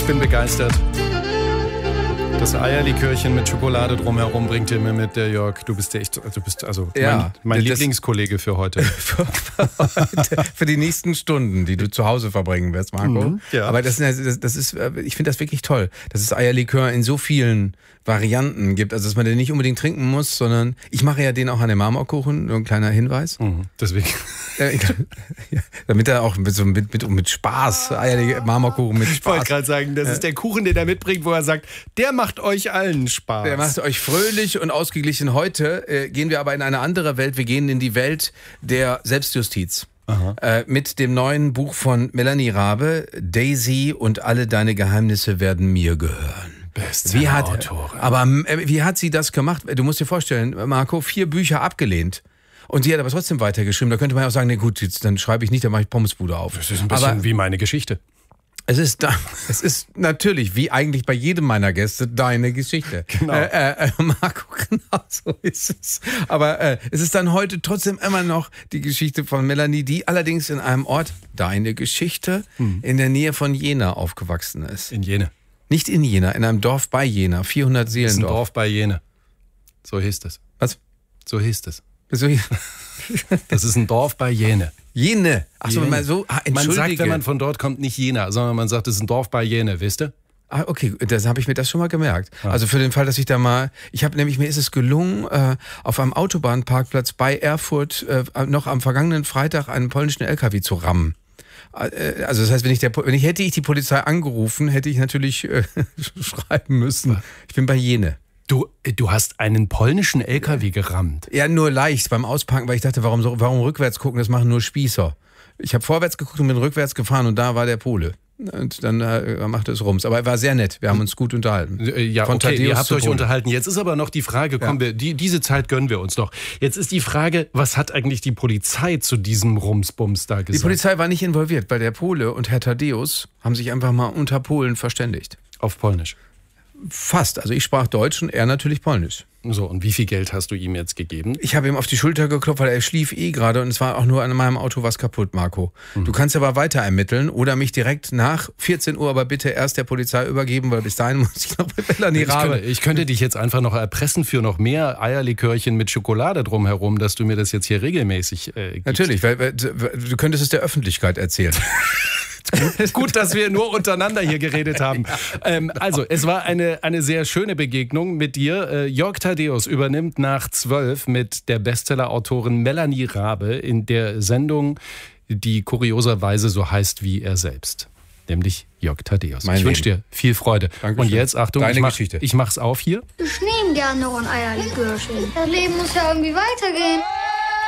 bin begeistert. Das Eierlikörchen mit Schokolade drumherum bringt ihr mir mit, der Jörg. Du bist mein Lieblingskollege für heute. Für die nächsten Stunden, die du zu Hause verbringen wirst, Marco. Ja. Aber das ist, ich finde das wirklich toll, dass es Eierlikör in so vielen Varianten gibt. Also, dass man den nicht unbedingt trinken muss, sondern ich mache ja den auch an den Marmorkuchen, nur ein kleiner Hinweis. Deswegen. Damit er auch mit Spaß, Marmorkuchen mit Spaß. Ich wollte gerade sagen, das ist der Kuchen, den er mitbringt, wo er sagt, der macht euch allen Spaß. Der macht euch fröhlich und ausgeglichen. Heute gehen wir aber in eine andere Welt. Wir gehen in die Welt der Selbstjustiz. Mit dem neuen Buch von Melanie Rabe, Daisy und alle deine Geheimnisse werden mir gehören. Wie hat sie das gemacht? Du musst dir vorstellen, Marco, 4 Bücher abgelehnt. Und sie hat aber trotzdem weitergeschrieben. Da könnte man ja auch sagen, nee gut, jetzt, dann schreibe ich nicht, dann mache ich Pommesbude auf. Das ist ein bisschen wie meine Geschichte. Es ist natürlich, wie eigentlich bei jedem meiner Gäste, deine Geschichte. Genau. Marco, genau so ist es. Aber es ist dann heute trotzdem immer noch die Geschichte von Melanie, die allerdings in einem Ort, deine Geschichte, in der Nähe von Jena aufgewachsen ist. In Jena. Nicht in Jena, in einem Dorf bei Jena, 400 Seelendorf. Das ist ein Dorf bei Jena. So hieß es. Was? So hieß es. So, das ist ein Dorf bei Jena. Jene. Achso, Jene. man so, entschuldige. Man sagt, wenn man von dort kommt, nicht Jena, sondern man sagt, es ist ein Dorf bei Jena, wisst ihr? Ah, okay, das habe ich mir das schon mal gemerkt. Ja. Also für den Fall, dass ich da mal, mir ist es gelungen, auf einem Autobahnparkplatz bei Erfurt noch am vergangenen Freitag einen polnischen LKW zu rammen. Also das heißt, hätte ich die Polizei angerufen, hätte ich natürlich schreiben müssen. Ich bin bei Jene. Du hast einen polnischen LKW gerammt? Ja, nur leicht beim Ausparken, weil ich dachte, warum rückwärts gucken, das machen nur Spießer. Ich habe vorwärts geguckt und bin rückwärts gefahren und da war der Pole. Und dann machte es Rums. Aber er war sehr nett. Wir haben uns gut unterhalten. Ja, okay, ihr habt euch unterhalten. Jetzt ist aber noch die Frage, diese Zeit gönnen wir uns noch. Jetzt ist die Frage, was hat eigentlich die Polizei zu diesem Rumsbums da gesagt? Die Polizei war nicht involviert, weil der Pole und Herr Thaddäus haben sich einfach mal unter Polen verständigt. Auf Polnisch? Fast. Also ich sprach Deutsch und er natürlich Polnisch. So, und wie viel Geld hast du ihm jetzt gegeben? Ich habe ihm auf die Schulter geklopft, weil er schlief gerade und es war auch nur an meinem Auto was kaputt, Marco. Du kannst aber weiter ermitteln oder mich direkt nach 14 Uhr aber bitte erst der Polizei übergeben, weil bis dahin muss ich noch bei Melanie Rabe. Ich könnte dich jetzt einfach noch erpressen für noch mehr Eierlikörchen mit Schokolade drumherum, dass du mir das jetzt hier regelmäßig gibst. Natürlich, weil du könntest es der Öffentlichkeit erzählen. Gut, dass wir nur untereinander hier geredet haben. Also, es war eine sehr schöne Begegnung mit dir. Jörg Thaddäus übernimmt nach 12 mit der Bestseller-Autorin Melanie Rabe in der Sendung, die kurioserweise so heißt wie er selbst. Nämlich Jörg Thaddäus. Ich wünsche dir viel Freude. Dankeschön. Und jetzt, Achtung, Geschichte. Ich mach's auf hier. Ich nehme gerne noch ein Eierlikörchen. Das Leben muss ja irgendwie weitergehen.